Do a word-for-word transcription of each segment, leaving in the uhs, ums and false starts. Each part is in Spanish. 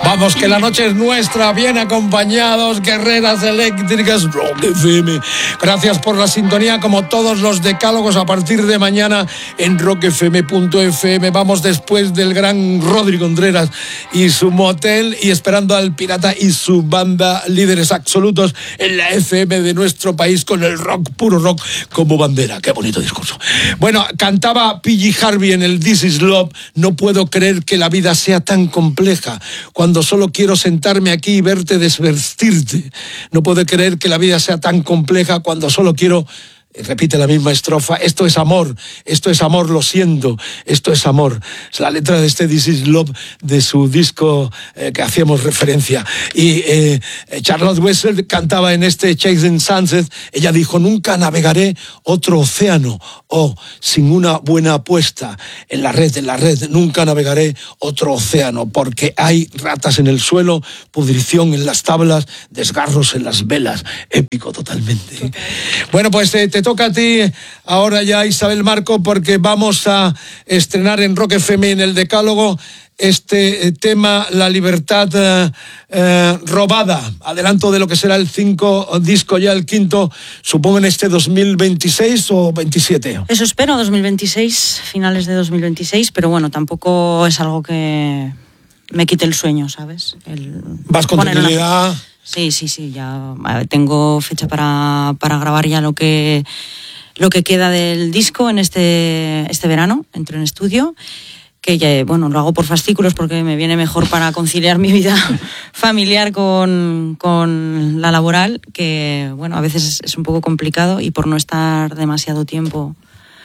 Vamos, que la noche es nuestra, bien acompañados, guerreras eléctricas, Rock F M. Gracias por la sintonía, como todos los decálogos, a partir de mañana en rock f m punto f m. Vamos después del gran Rodri Contreras y su motel, y esperando al Pirata y su banda, líderes absolutos en la F M de nuestro país, con el rock, puro rock, como bandera. Qué bonito discurso. Bueno, cantaba P G Harvey en el This Is Love: no puedo creer que la vida sea tan compleja, cuando solo quiero sentarme aquí y verte desvestirte. No puedo creer que la vida sea tan compleja, cuando solo quiero... Repite la misma estrofa: esto es amor, esto es amor, lo siento, esto es amor. Es la letra de este This Is Love, de su disco eh, que hacíamos referencia. Y eh, Charlotte Wessel cantaba en este Chasing Sunset. Ella dijo: nunca navegaré otro océano, oh, sin una buena apuesta en la red, en la red, nunca navegaré otro océano, porque hay ratas en el suelo, pudrición en las tablas, desgarros en las velas. Épico totalmente. Bueno, pues eh, te toca a ti ahora ya, Isabel Marco, porque vamos a estrenar en Rock F M, en el Decálogo, este tema, La Libertad eh, eh, Robada. Adelanto de lo que será el cinco disco, ya el quinto, supongo en este dos mil veintiséis o veintisiete. Eso espero, dos mil veintiséis, finales de dos mil veintiséis, pero bueno, tampoco es algo que me quite el sueño, ¿sabes? El Vas con tranquilidad. Una... Sí, sí, sí, ya tengo fecha para, para grabar ya lo que, lo que queda del disco en este, este verano. Entro en estudio, que ya, bueno, lo hago por fascículos porque me viene mejor para conciliar mi vida familiar con, con la laboral, que bueno, a veces es, es un poco complicado, y por no estar demasiado tiempo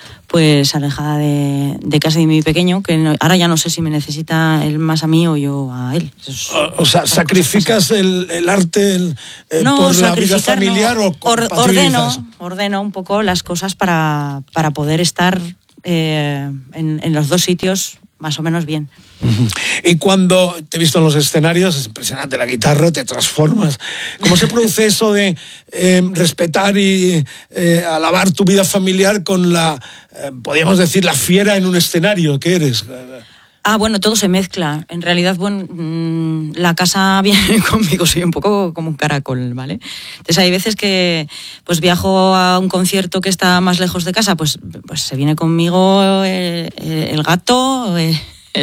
pues alejada de, de casa de mi pequeño, que no, ahora ya no sé si me necesita él más a mí o yo a él. Es, o, o sea, ¿sacrificas el, el arte el, eh, no, por la vida familiar no. o Or, ordeno, ordeno un poco las cosas para, para poder estar eh, en, en los dos sitios más o menos bien. Y cuando te he visto en los escenarios, es impresionante, la guitarra, te transformas. ¿Cómo se produce eso de eh, respetar y eh, alabar tu vida familiar con la, eh, podríamos decir, la fiera en un escenario que eres? Ah, bueno, todo se mezcla. En realidad, bueno, mmm, la casa viene conmigo, soy un poco como un caracol, ¿vale? Entonces hay veces que pues viajo a un concierto que está más lejos de casa, pues, pues se viene conmigo el, el gato, el,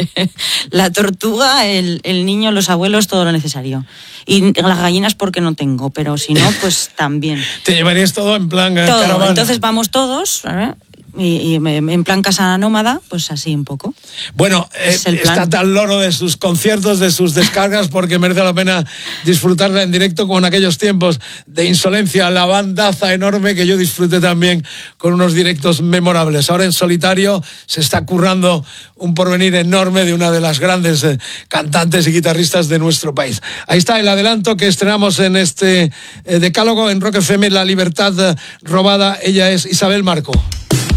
la tortuga, el, el niño, los abuelos, todo lo necesario. Y las gallinas porque no tengo, pero si no, pues también. Te llevarías todo en plan todo. Caravana. Entonces vamos todos, ¿verdad? Y, y en plan casa nómada, pues así un poco. Bueno, eh, está tan loro de sus conciertos, de sus descargas, porque merece la pena disfrutarla en directo, como en aquellos tiempos de Insolencia, la bandaza enorme que yo disfruté también con unos directos memorables. Ahora en solitario se está currando un porvenir enorme de una de las grandes eh, cantantes y guitarristas de nuestro país. Ahí está el adelanto que estrenamos en este eh, Decálogo en Rock F M, La Libertad Robada. Ella es Isabel Marco.